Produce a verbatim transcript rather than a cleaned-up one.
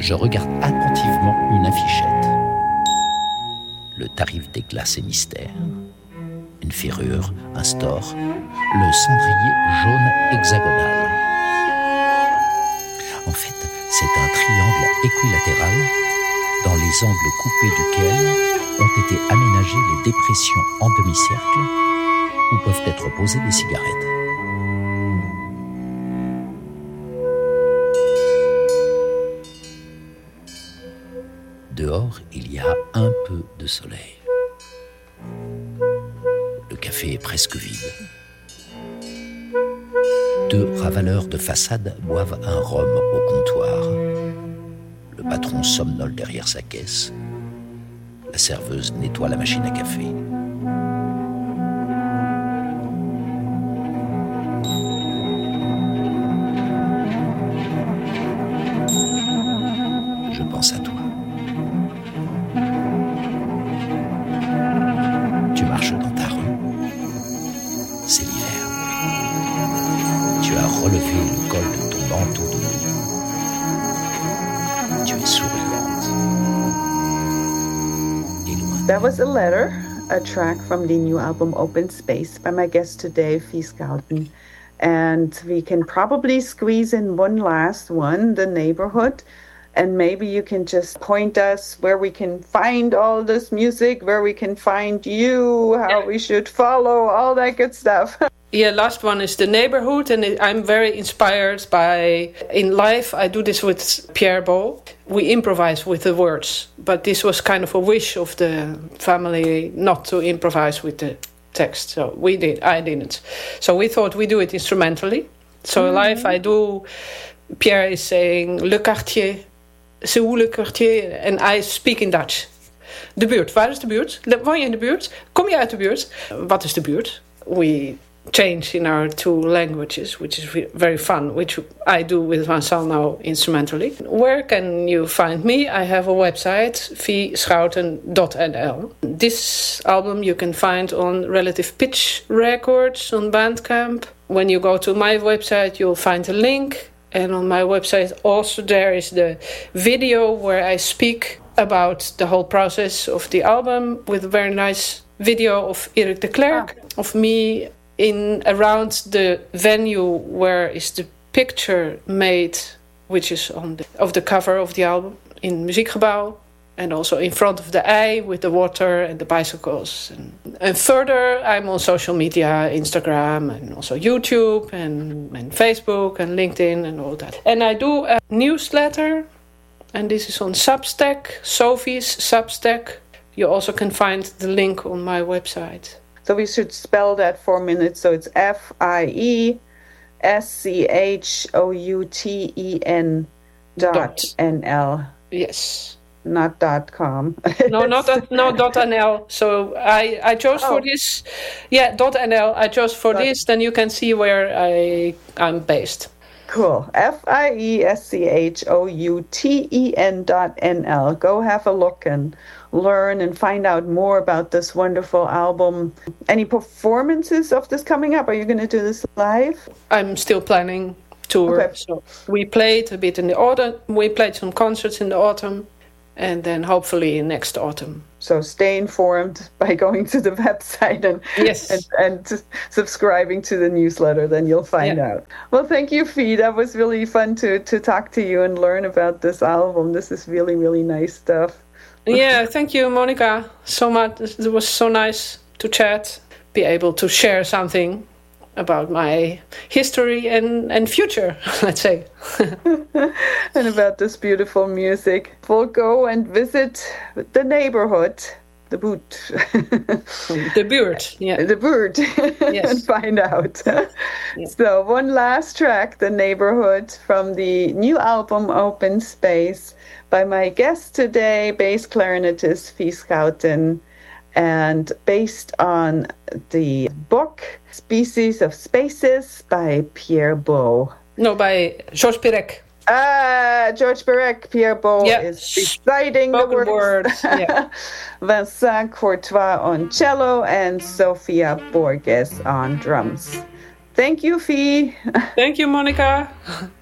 Je regarde attentivement une affichette. Le tarif des glaces et mystères, une ferrure, un store, le cendrier jaune hexagonal. En fait, c'est un triangle équilatéral dans les angles coupés duquel ont été aménagées les dépressions en demi-cercle où peuvent être posées des cigarettes. Dehors, il y a un peu de soleil. Le café est presque vide. Deux ravaleurs de façade boivent un rhum au comptoir. Le patron somnole derrière sa caisse. La serveuse nettoie la machine à café. Je pense à toi. Tu marches dans ta rue. C'est l'hiver. Tu as relevé le col de ton manteau de loup. Tu es souriante. Et loin. That was a letter, a track from the new album Open Space by my guest today, Fie Schouten. And we can probably squeeze in one last one, The Neighborhood. And maybe you can just point us where we can find all this music, where we can find you, how yeah. we should follow, all that good stuff. Yeah, last one is The Neighborhood, and I'm very inspired by, in life, I do this with Pierre Bol. We improvise with the words, but this was kind of a wish of the family not to improvise with the text. So we did, I didn't. So we thought we do it instrumentally. So mm-hmm. live I do, Pierre is saying, Le Quartier, c'est où le quartier? And I speak in Dutch. De buurt, waar is de buurt? Woon je in de buurt? Kom je uit de buurt? Wat is de buurt? We change in our two languages, which is very fun, which I do with Vincent now instrumentally. Where can you find me? I have a website, vie schouten dot n l. This album you can find on Relative Pitch Records on Bandcamp. When you go to my website, you'll find a link. And on my website also there is the video where I speak about the whole process of the album with a very nice video of Eric de Klerk, ah. of me in around the venue where is the picture made, which is on the, of the cover of the album in Muziekgebouw. And also in front of the eye with the water and the bicycles. And, and further, I'm on social media, Instagram and also YouTube and, and Facebook and LinkedIn and all that. And I do a newsletter, and this is on Substack, Sophie's Substack. You also can find the link on my website. So we should spell that for a minute. So it's F I E S C H O U T E N dot N L. Yes. Not dot com. no, not dot, no dot nl. So I, I chose oh. for this. Yeah, dot nl. I chose for dot. this. Then you can see where I I'm based. Cool. F I E S C H O U T E N dot N L. Go have a look and learn and find out more about this wonderful album. Any performances of this coming up? Are you going to do this live? I'm still planning tour. Okay. So we played a bit in the autumn. We played some concerts in the autumn. And then hopefully next autumn. So stay informed by going to the website and yes. and, and subscribing to the newsletter. Then you'll find yeah. out. Well, thank you, Fie. That was really fun to, to talk to you and learn about this album. This is really, really nice stuff. Yeah, thank you, Monica, so much. It was so nice to chat, be able to share something about my history and, and future, let's say. And about this beautiful music. We'll go and visit The Neighborhood, the boot. The buurt, yeah. The buurt, yes. And find out. Yeah. So one last track, The Neighborhood, from the new album Open Space by my guest today, bass clarinetist Fie Schouten, and based on the book Species of Spaces by Pierre Bol. No, by Georges Perec. Ah, Georges Perec. Pierre Bol yeah. is reciting the words. words. Yeah. Vincent Courtois on cello and Sofia Borges on drums. Thank you, Fie. Thank you, Monica.